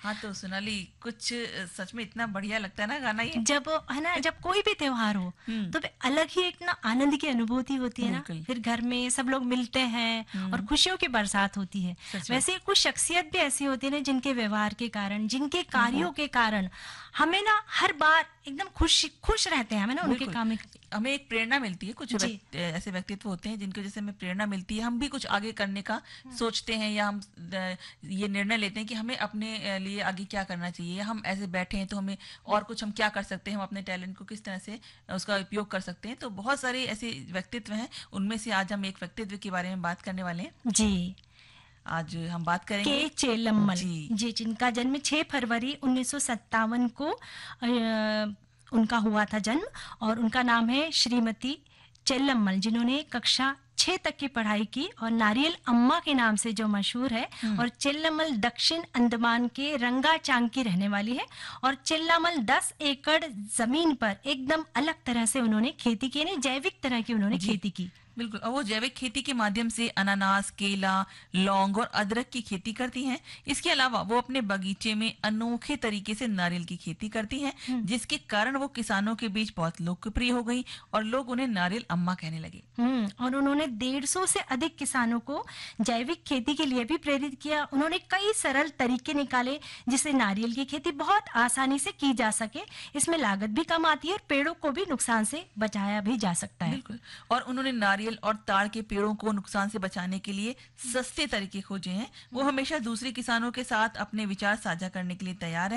हाँ तो सोनाली, कुछ सच में इतना बढ़िया लगता है ना गाना ये। जब है ना, जब कोई भी त्योहार हो तो वे अलग ही एक ना आनंद की अनुभूति होती है ना। बिल्कुल। फिर घर में सब लोग मिलते हैं और खुशियों की बरसात होती है। सच में। वैसे कुछ शख्सियत भी ऐसी होती है ना, जिनके व्यवहार के कारण, जिनके कार्यों के कारण हमें ना हर बार एकदम खुश खुश रहते हैं, हमें ना उनके बिल्कुल। काम। हमें एक प्रेरणा मिलती है, कुछ जी। ऐसे व्यक्तित्व होते हैं जिनकी वजह से हमें प्रेरणा मिलती है, हम भी कुछ आगे करने का सोचते हैं, या हम ये निर्णय लेते हैं कि हमें अपने लिए आगे क्या करना चाहिए, या हम ऐसे बैठे हैं तो हमें और कुछ हम क्या कर सकते हैं, हम अपने टैलेंट को किस तरह से उसका उपयोग कर सकते हैं। तो बहुत सारे ऐसे व्यक्तित्व हैं, उनमें से आज हम एक व्यक्तित्व के बारे में बात करने वाले हैं। जी। आज हम बात करेंगे के चेल्लम्मल जी। जी, जिनका जन्म 6 फरवरी 1957 को उनका हुआ था जन्म। और उनका नाम है श्रीमती चेल्लम्मल, जिन्होंने कक्षा 6 तक की पढ़ाई की और नारियल अम्मा के नाम से जो मशहूर है। और चेल्लम्मल दक्षिण अंडमान के रंगाचांग की रहने वाली है। और चेल्लामल 10 एकड़ जमीन पर एकदम अलग तरह से उन्होंने खेती की, यानी जैविक तरह की उन्होंने जी खेती की। बिल्कुल। और वो जैविक खेती के माध्यम से अनानास, केला, लौंग और अदरक की खेती करती हैं। इसके अलावा वो अपने बगीचे में अनोखे तरीके से नारियल की खेती करती हैं, जिसके कारण वो किसानों के बीच बहुत लोकप्रिय हो गई और लोग उन्हें नारियल अम्मा कहने लगे। और उन्होंने 150 से अधिक किसानों को जैविक खेती के लिए भी प्रेरित किया। उन्होंने कई सरल तरीके निकाले जिससे नारियल की खेती बहुत आसानी से की जा सके। इसमें लागत भी कम आती है और पेड़ों को भी नुकसान से बचाया भी जा सकता है। बिल्कुल। और उन्होंने नारियल और ताड़ के पेड़ों को नुकसान से बचाने के लिए सस्ते तरीके खोजे हैं। वो हमेशा दूसरे किसानों के साथ अपने विचार साझा करने के लिए तैयार है।